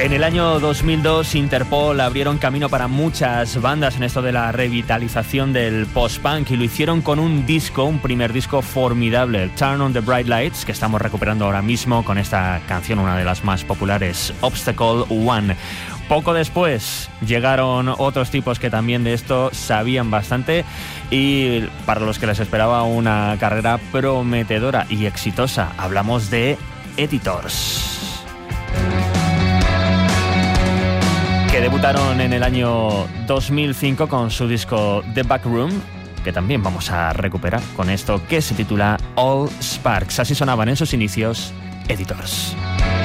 En el año 2002, Interpol abrieron camino para muchas bandas en esto de la revitalización del post-punk y lo hicieron con un primer disco formidable, el Turn on the Bright Lights, que estamos recuperando ahora mismo con esta canción, una de las más populares, Obstacle One. Poco después llegaron otros tipos que también de esto sabían bastante y para los que les esperaba una carrera prometedora y exitosa, hablamos de Editors, que debutaron en el año 2005 con su disco The Backroom, que también vamos a recuperar con esto que se titula All Sparks. Así sonaban en sus inicios Editors.